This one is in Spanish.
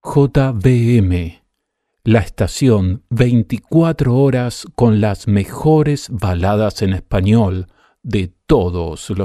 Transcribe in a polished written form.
JBM, la estación 24 horas con las mejores baladas en español de todos los